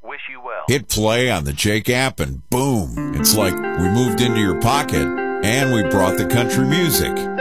Wish you well. Hit play on the Jake app and boom, it's like we moved into your pocket and we brought the country music.